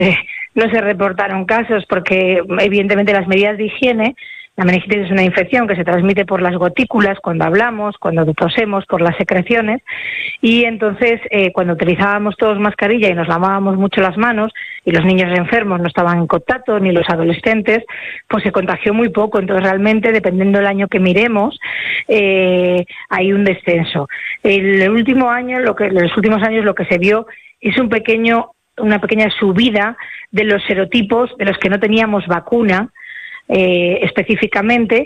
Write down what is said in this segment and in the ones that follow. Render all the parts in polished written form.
no se reportaron casos porque evidentemente las medidas de higiene. La meningitis es una infección que se transmite por las gotículas cuando hablamos, cuando tosemos, por las secreciones, y entonces cuando utilizábamos todos mascarilla y nos lavábamos mucho las manos y los niños enfermos no estaban en contacto, ni los adolescentes, pues se contagió muy poco. Entonces realmente, dependiendo del año que miremos, hay un descenso. Los últimos años lo que se vio es una pequeña subida de los serotipos de los que no teníamos vacuna, específicamente,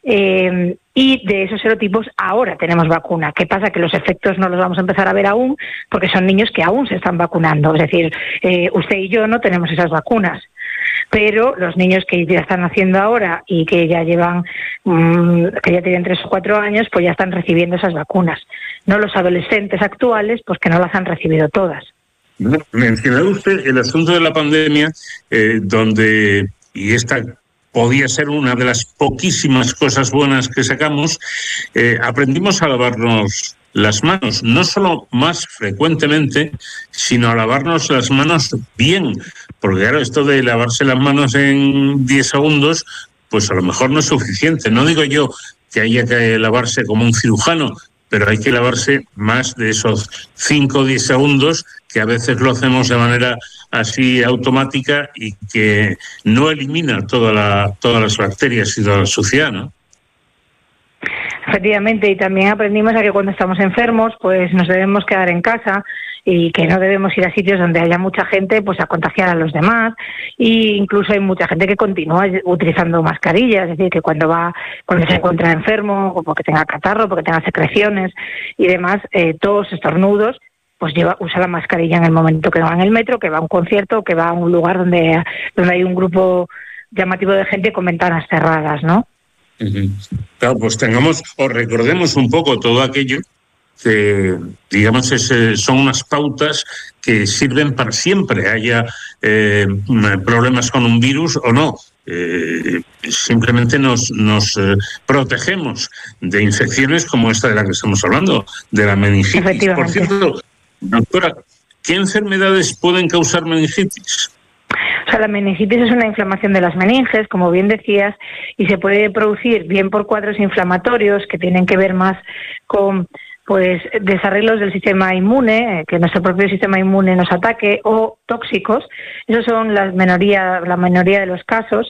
y de esos serotipos ahora tenemos vacuna. ¿Qué pasa? Que los efectos no los vamos a empezar a ver aún, porque son niños que aún se están vacunando. Es decir, usted y yo no tenemos esas vacunas, pero los niños que ya están naciendo ahora y que ya llevan, que ya tienen 3 o 4 años, pues ya están recibiendo esas vacunas. No los adolescentes actuales, pues que no las han recibido todas. Mencionaba usted el asunto de la pandemia, donde, y esta podía ser una de las poquísimas cosas buenas que sacamos, aprendimos a lavarnos las manos, no solo más frecuentemente, sino a lavarnos las manos bien, porque claro, esto de lavarse las manos en 10 segundos, pues a lo mejor no es suficiente. No digo yo que haya que lavarse como un cirujano, pero hay que lavarse más de esos 5 o 10 segundos, que a veces lo hacemos de manera así automática y que no elimina todas las bacterias y toda la suciedad, ¿no? Efectivamente, y también aprendimos a que cuando estamos enfermos, pues nos debemos quedar en casa y que no debemos ir a sitios donde haya mucha gente, pues a contagiar a los demás. Y incluso hay mucha gente que continúa utilizando mascarillas, es decir, que cuando se encuentra enfermo, o porque tenga catarro, porque tenga secreciones y demás, tos, estornudos, pues usa la mascarilla en el momento que va en el metro, que va a un concierto, que va a un lugar donde hay un grupo llamativo de gente con ventanas cerradas, ¿no? Claro, pues recordemos un poco todo aquello que, digamos, son unas pautas que sirven para siempre, haya problemas con un virus o no. Simplemente nos protegemos de infecciones como esta de la que estamos hablando, de la meningitis. Por cierto, doctora, ¿qué enfermedades pueden causar meningitis? O sea, la meningitis es una inflamación de las meninges, como bien decías, y se puede producir bien por cuadros inflamatorios que tienen que ver más con desarreglos del sistema inmune, que nuestro propio sistema inmune nos ataque, o tóxicos. Esos son la minoría de los casos.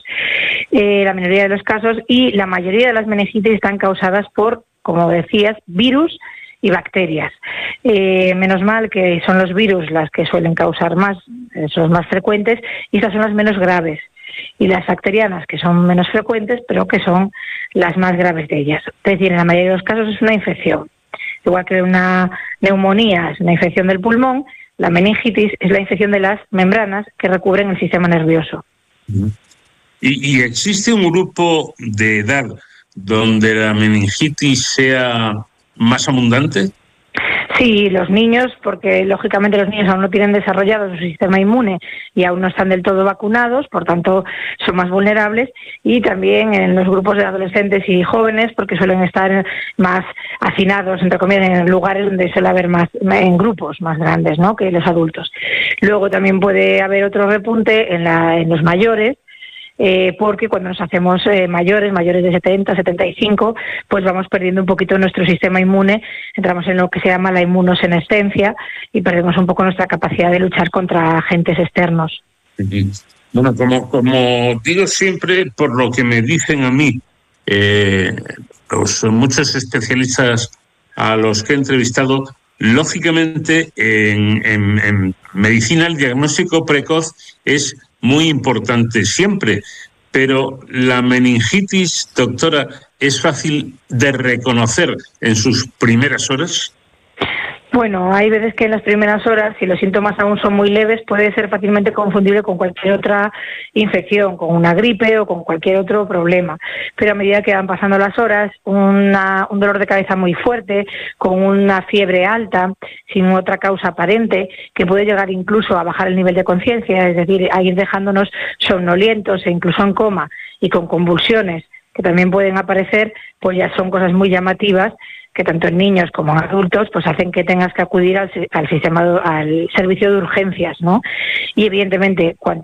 Y la mayoría de las meningitis están causadas por, como decías, virus y bacterias. Menos mal que son los virus las que suelen causar más, son más frecuentes, y estas son las menos graves. Y las bacterianas, que son menos frecuentes, pero que son las más graves de ellas. Es decir, en la mayoría de los casos es una infección. Igual que una neumonía es una infección del pulmón, la meningitis es la infección de las membranas que recubren el sistema nervioso. ¿Y existe un grupo de edad donde la meningitis sea más abundante? Sí, los niños, porque lógicamente los niños aún no tienen desarrollado su sistema inmune y aún no están del todo vacunados, por tanto son más vulnerables, y también en los grupos de adolescentes y jóvenes, porque suelen estar más hacinados, entre comillas, en lugares donde suele haber más, en grupos más grandes, ¿no?, que los adultos. Luego también puede haber otro repunte en los mayores, porque cuando nos hacemos mayores de 70, 75, pues vamos perdiendo un poquito nuestro sistema inmune, entramos en lo que se llama la inmunosenescencia y perdemos un poco nuestra capacidad de luchar contra agentes externos. Bueno, como digo siempre, por lo que me dicen a mí, muchos especialistas a los que he entrevistado, lógicamente en medicina el diagnóstico precoz es muy importante siempre, pero la meningitis, doctora, ¿es fácil de reconocer en sus primeras horas? Bueno, hay veces que en las primeras horas, si los síntomas aún son muy leves, puede ser fácilmente confundible con cualquier otra infección, con una gripe o con cualquier otro problema. Pero a medida que van pasando las horas, un dolor de cabeza muy fuerte, con una fiebre alta, sin otra causa aparente, que puede llegar incluso a bajar el nivel de conciencia, es decir, a ir dejándonos somnolientos e incluso en coma y con convulsiones, que también pueden aparecer, pues ya son cosas muy llamativas que tanto en niños como en adultos pues hacen que tengas que acudir al servicio de urgencias, ¿no? Y evidentemente, cuanto